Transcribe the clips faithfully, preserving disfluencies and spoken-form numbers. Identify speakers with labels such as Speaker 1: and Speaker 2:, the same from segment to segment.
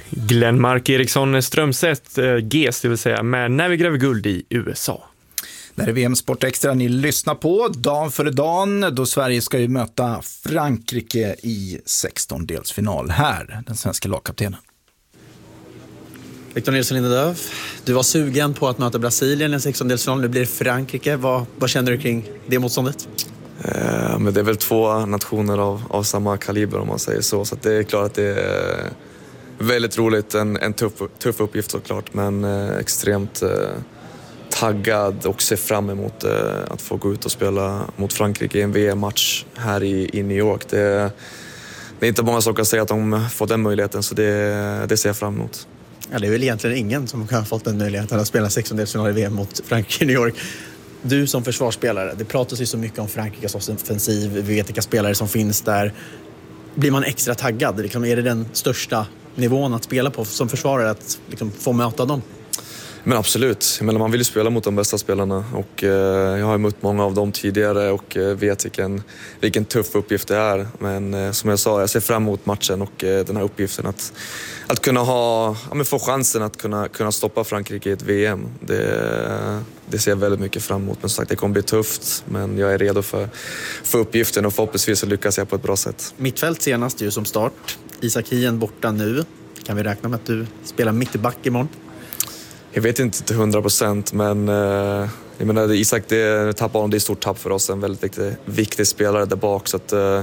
Speaker 1: Glenmark Eriksson Strömstedt, G S det vill säga, med När vi gräver guld i U S A.
Speaker 2: Det är V M Sport Extra ni lyssnar på, dagen före dagen, då Sverige ska ju möta Frankrike i sextondelsfinal. Här, den svenska lagkaptenen.
Speaker 3: Victor Nilsson Lindelöf, du var sugen på att möta Brasilien i en sextondelsfinal, nu blir det Frankrike. Vad, vad känner du kring det motståndet?
Speaker 4: Eh, men det är väl två nationer av, av samma kaliber om man säger så, så att det är klart att det är väldigt roligt, en, en tuff, tuff uppgift såklart, men eh, extremt eh, taggad och ser fram emot eh, att få gå ut och spela mot Frankrike i en V M-match här i, i New York. Det, det är inte många som kan säga att de får den möjligheten, så det, det ser jag fram emot.
Speaker 3: Ja, det är väl egentligen ingen som har fått den möjligheten att spela sextondelsfinal i V M mot Frankrike i New York. Du som försvarsspelare, det pratas ju så mycket om Frankrikes offensiv, vi vet vilka spelare som finns där. Blir man extra taggad? Liksom, är det den största nivån att spela på som försvarare, att liksom, få möta dem?
Speaker 4: Men absolut, men man vill ju spela mot de bästa spelarna och eh, jag har mött många av dem tidigare och eh, vet vilken, vilken tuff uppgift det är. Men eh, som jag sa, jag ser fram emot matchen och eh, den här uppgiften att, att kunna ha, ja, men få chansen att kunna, kunna stoppa Frankrike i ett V M. Det, det ser jag väldigt mycket fram emot, men som sagt det kommer bli tufft, men jag är redo för, för uppgiften och förhoppningsvis så lyckas jag på ett bra sätt.
Speaker 3: Mittfält senast ju som start, Isak Hien borta nu. Kan vi räkna med att du spelar mittback imorgon?
Speaker 4: Jag vet inte till hundra procent, men eh, jag menar, Isak, det tappar honom, det är ett stort tapp för oss. En väldigt viktig, viktig spelare där bak. Så att, eh,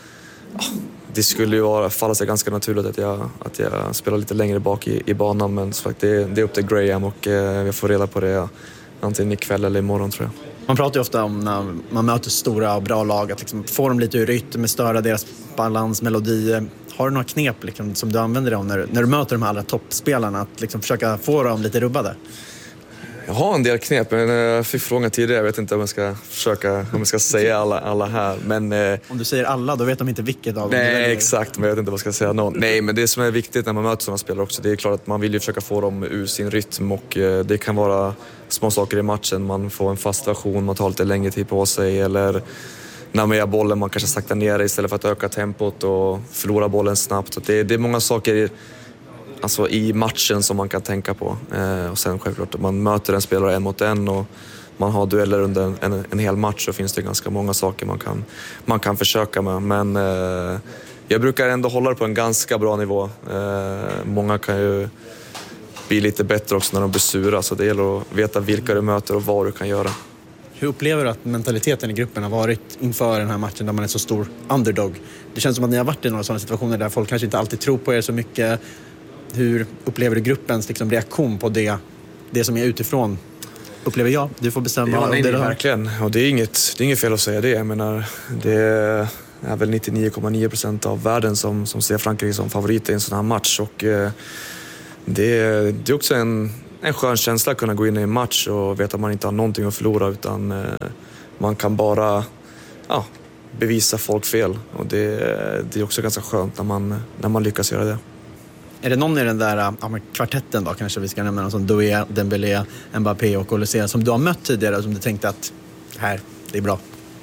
Speaker 4: det skulle ju vara, falla sig ganska naturligt att jag, att jag spelar lite längre bak i, i banan. Men så att det, det är upp till Graham och eh, jag får reda på det antingen ikväll eller imorgon, tror jag.
Speaker 3: Man pratar ju ofta om när man möter stora och bra lag att liksom få dem lite ur rytm, störa deras balans, melodi. Har du några knep liksom, som du använder om när, när du möter de här alla toppspelarna, att liksom försöka få dem lite rubbade?
Speaker 4: Jag har en del knep, men jag fick frågan tidigare. Jag vet inte om jag ska försöka om jag ska säga alla, alla här. Men,
Speaker 3: om du säger alla, då vet de inte vilket av dem.
Speaker 4: Nej, exakt, men jag vet inte vad jag ska säga. Någon. Nej, men det som är viktigt när man möter sådana spelare också, det är klart att man vill ju försöka få dem ur sin rytm. Och det kan vara små saker i matchen. Man får en fast version, man tar lite längre tid på sig. Eller när man gör bollen, man kanske saktar ner det istället för att öka tempot och förlora bollen snabbt. Så det, det är många saker i, alltså i matchen som man kan tänka på. Eh, och sen självklart att man möter en spelare en mot en och man har dueller under en, en, en hel match, så finns det ganska många saker man kan, man kan försöka med. Men eh, jag brukar ändå hålla det på en ganska bra nivå. Eh, många kan ju bli lite bättre också när de blir sura, så det gäller att veta vilka du möter och vad du kan göra.
Speaker 3: Hur upplever du att mentaliteten i gruppen har varit inför den här matchen där man är så stor underdog? Det känns som att ni har varit i några sådana situationer där folk kanske inte alltid tror på er så mycket. Hur upplever du gruppens liksom, reaktion på det, det som är utifrån? Upplever jag? Du får bestämma.
Speaker 4: Ja, nej,
Speaker 3: det
Speaker 4: det verkligen. Och det är, inget, det är inget fel att säga det. Jag menar, det är väl nittionio komma nio procent av världen som, som ser Frankrike som favorit i en sån här match. Och eh, det, det är också en... en skön känsla att kunna gå in i en match och veta att man inte har någonting att förlora, utan eh, man kan bara ja, bevisa folk fel. Och det, det är också ganska skönt när man, när man lyckas göra det.
Speaker 3: Är det någon i den där ja, kvartetten då, kanske vi ska nämna någon som Doué, Dembélé, Mbappé och Olysée som du har mött tidigare som du tänkte att här, det är bra?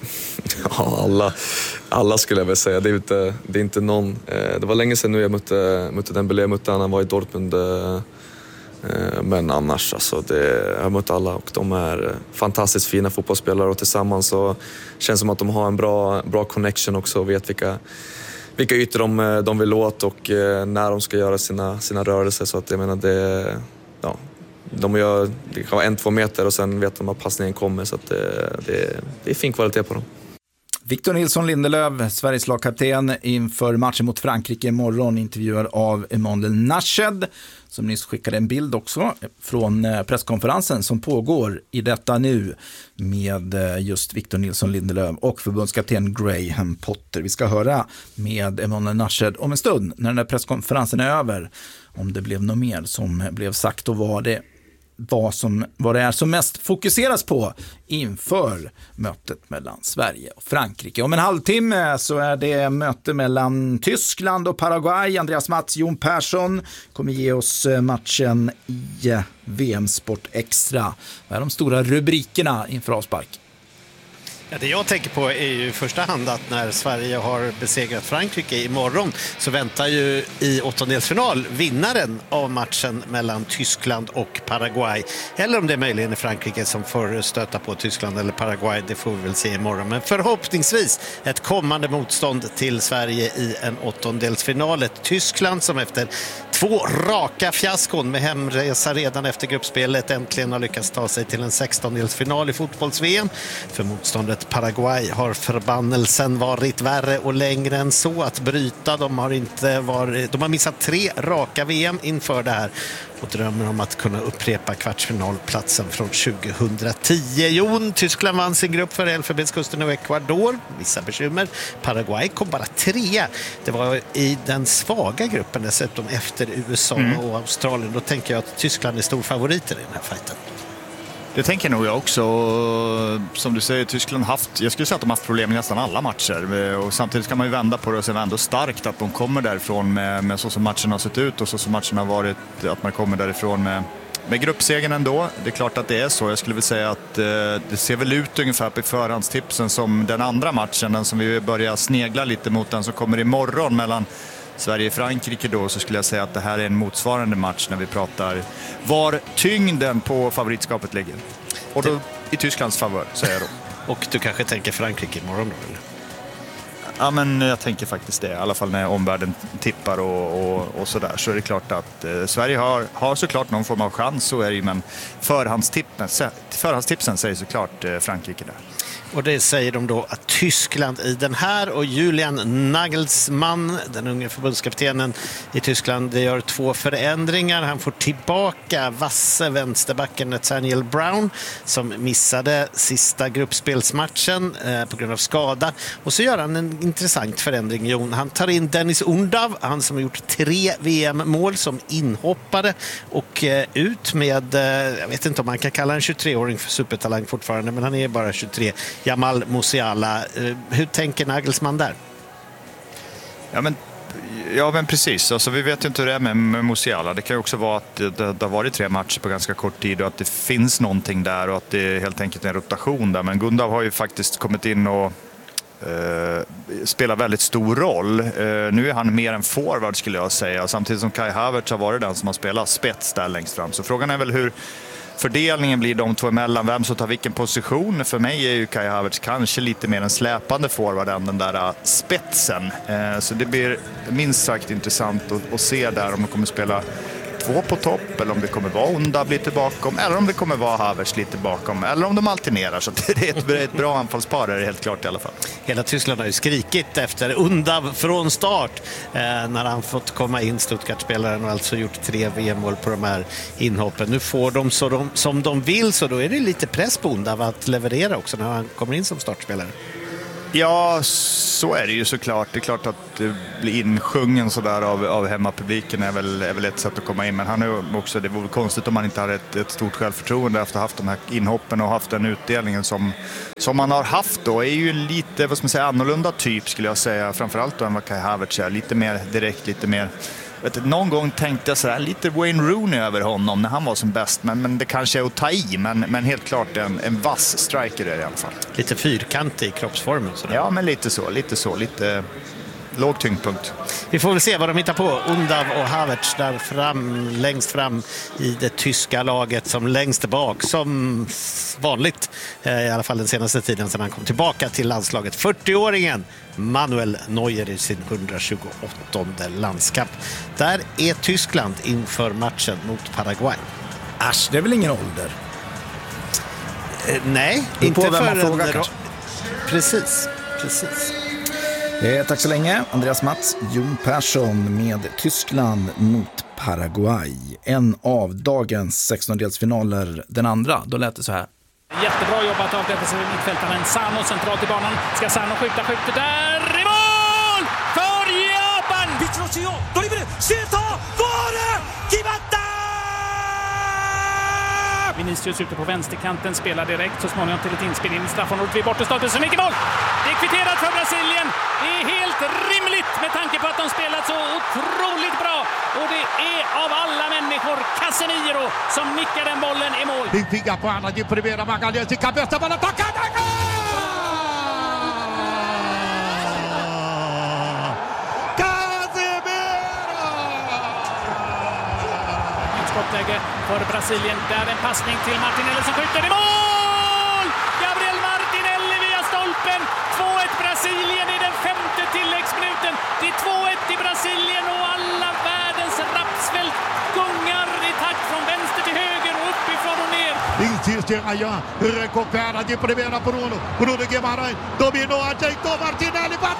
Speaker 4: Ja, alla, alla skulle jag väl säga. Det är inte, det är inte någon. Eh, det var länge sedan nu jag mötte, mötte Dembélé, jag mötte han, han var i Dortmund. Eh, Men annars, alltså, det, jag har mött alla och de är fantastiskt fina fotbollsspelare och tillsammans så känns det som att de har en bra, bra connection också och vet vilka, vilka ytor de, de vill åt och när de ska göra sina, sina rörelser. Så att jag menar, det, ja, de gör det kan vara en, två meter och sen vet de att passningen kommer, så att det, det, det är fin kvalitet på dem.
Speaker 2: Victor Nilsson Lindelöf, Sveriges lagkapten inför matchen mot Frankrike imorgon, intervjuad av Emanuel Nashed som nyss skickade en bild också från presskonferensen som pågår i detta nu med just Victor Nilsson Lindelöf och förbundskapten Graham Potter. Vi ska höra med Emanuel Nashed om en stund när den här presskonferensen är över, om det blev något mer som blev sagt och vad det Vad, som, vad det är som mest fokuseras på inför mötet mellan Sverige och Frankrike. Om en halvtimme så är det möte mellan Tyskland och Paraguay. Andreas Mats, Jon Persson kommer ge oss matchen i V M Sport Extra. Vad är de stora rubrikerna inför avspark?
Speaker 5: Ja, det jag tänker på är ju i första hand att när Sverige har besegrat Frankrike imorgon så väntar ju i åttondelsfinal vinnaren av matchen mellan Tyskland och Paraguay. Eller om det är möjligen är Frankrike som får stöta på Tyskland eller Paraguay, det får vi väl se imorgon. Men förhoppningsvis ett kommande motstånd till Sverige i en åttondelsfinal. Ett Tyskland som efter två raka fiaskon med hemresa redan efter gruppspelet äntligen har lyckats ta sig till en sextondelsfinal i fotbolls-V M. För motståndet Paraguay har förbannelsen varit värre och längre än så att bryta. De har, inte varit, de har missat tre raka V M inför det här och drömmer om att kunna upprepa kvartsfinalplatsen från tjugohundratio. Jon, Tyskland vann sin grupp för Elfenbenskusten och Ecuador. Vissa bekymmer. Paraguay kom bara trea. Det var i den svaga gruppen dessutom efter U S A mm. och Australien. Då tänker jag att Tyskland är stor favoriter i den här fighten.
Speaker 6: Det tänker nog jag också. Som du säger, Tyskland haft, jag skulle säga att de har haft problem i nästan alla matcher. Och samtidigt kan man ju vända på det och se ändå starkt att de kommer därifrån med, med så som matcherna har sett ut och så som matcherna har varit, att man kommer därifrån med, med gruppsegern ändå. Det är klart att det är så. Jag skulle vilja säga att eh, det ser väl ut ungefär på förhandstipsen som den andra matchen, den som vi börjar snegla lite mot, den som kommer imorgon mellan Sverige och Frankrike då, så skulle jag säga att det här är en motsvarande match när vi pratar var tyngden på favoritskapet ligger. Och då i Tysklands favör, säger jag då.
Speaker 5: Och du kanske tänker Frankrike imorgon då, eller?
Speaker 6: Ja, men jag tänker faktiskt det. I alla fall när omvärlden tippar och, och, och sådär. Så är det klart att eh, Sverige har, har såklart någon form av chans, så är det ju, men förhandstipsen, förhandstipsen säger såklart eh, Frankrike där.
Speaker 5: Och det säger de då att Tyskland i den här, och Julian Nagelsmann, den unge förbundskaptenen i Tyskland, det gör två förändringar. Han får tillbaka vasse vänsterbacken Nathaniel Brown som missade sista gruppspelsmatchen eh, på grund av skada. Och så gör han en intressant förändring, Jon. Han tar in Dennis Undav, han som har gjort tre V M-mål som inhoppare, och eh, ut med, eh, jag vet inte om man kan kalla en tjugotre-åring för supertalang fortfarande, men han är bara tjugotre. Jamal Musiala. Hur tänker Nagelsmann där?
Speaker 6: Ja, men, ja, men precis. Alltså, vi vet ju inte hur det är med, med Musiala. Det kan ju också vara att det, det har varit tre matcher på ganska kort tid och att det finns någonting där och att det är helt enkelt en rotation där. Men Gundav har ju faktiskt kommit in och Uh, spelar väldigt stor roll. Uh, nu är han mer en forward, skulle jag säga, samtidigt som Kai Havertz har varit den som har spelat spets där längst fram. Så frågan är väl hur fördelningen blir de två emellan, vem som tar vilken position. För mig är ju Kai Havertz kanske lite mer en släpande forward än den där spetsen. Uh, så det blir minst sagt intressant att, att se där om de kommer spela två på topp, eller om det kommer vara Undav lite bakom, eller om det kommer vara Havertz lite bakom, eller om de alternerar. Så det är ett, ett bra anfallspar, är det helt klart i alla fall.
Speaker 5: Hela Tyskland har ju skrikit efter Undav från start eh, när han fått komma in, Stuttgart-spelaren, och alltså gjort tre V M-mål på de här inhoppen. Nu får de, så de som de vill, så då är det lite press på Undav att leverera också när han kommer in som startspelare.
Speaker 6: Ja, så är det ju såklart. Det är klart att det blir insjungen sådär av, av hemmapubliken är väl, är väl ett sätt att komma in. Men han är också, det vore konstigt om man inte hade ett, ett stort självförtroende efter att ha haft de här inhoppen och haft den utdelningen som, som man har haft då. Är ju lite, vad ska man säga, annorlunda typ, skulle jag säga. Framförallt då än vad Kai Havertz är. Lite mer direkt, lite mer... Vet du, någon gång tänkte jag så här, lite Wayne Rooney över honom när han var som bäst, men, men det kanske är att ta i, men, men helt klart en, en vass striker är det i alla fall.
Speaker 5: Lite fyrkantig i kroppsformen. Sådär.
Speaker 6: Ja, men lite så, lite så, lite låg tyngdpunkt.
Speaker 5: Vi får väl se vad de hittar på. Undav och Havertz där fram, längst fram i det tyska laget, som längst bak, som vanligt, i alla fall den senaste tiden sedan han kom tillbaka till landslaget. fyrtioåringen Manuel Neuer i sin hundratjugoåttonde landskamp. Där är Tyskland inför matchen mot Paraguay.
Speaker 2: Asch, det är väl ingen ålder?
Speaker 5: Eh, nej,
Speaker 2: det
Speaker 5: inte för en...
Speaker 2: Frågar,
Speaker 5: precis, precis.
Speaker 2: Eh, tack så länge, Andreas Mats. Jon Persson med Tyskland mot Paraguay. En av dagens sextondelsfinaler. Den andra, då lät det så här.
Speaker 7: Jättebra jobbat av defensiva mittfältaren Sano centralt i banan. Ska Sano skjuta, skjuter där i mål! För Japan! Vitrosio, Dolibre, Seta, Vare, Kivatta! Vinicius ute på vänsterkanten, spelar direkt så småningom till ett inspel in i straffområdet vid bortestolpen som gick i mål. Det är kvitterat för Brasilien. Det är helt rimligt med tanke på att de spelat så otroligt bra. Och det är av alla människor Casemiro som nickar den bollen i mål.
Speaker 8: Benfica på andra, de primeira Magalhães de cabeça, bola tocada, gol!
Speaker 7: skottläge för Brasilien. Där en passning till Martinelli som skjuter i mål! Gabriel Martinelli via stolpen. två ett Brasilien i den femte tilläggsminuten. Det är två ett i Brasilien och alla världens rapsfält gungar i takt från vänster till höger och uppifrån och ner.
Speaker 8: Insiste Rayan, recupera de primeira Bruno. Bruno Guimarães dominou, ajeitou Martinelli, bateu!